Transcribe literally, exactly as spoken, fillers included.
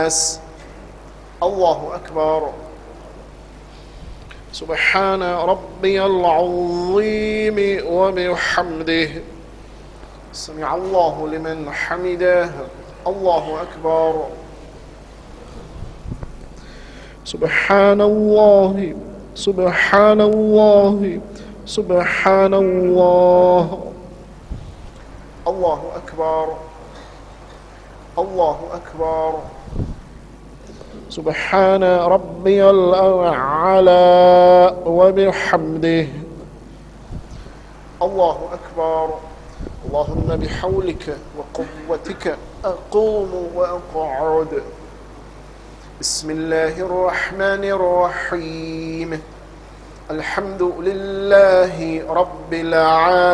الناس. الله أكبر. سبحان ربي العظيم وبحمده. سمع الله لمن حمده. الله أكبر. سبحان الله سبحان الله سبحان الله. الله أكبر. الله أكبر. سبحان ربي الأعلى وبحمده. الله أكبر. اللهم بحولك وقوتك أقوم وأقعد. بسم الله الرحمن الرحيم. الحمد لله رب العالمين.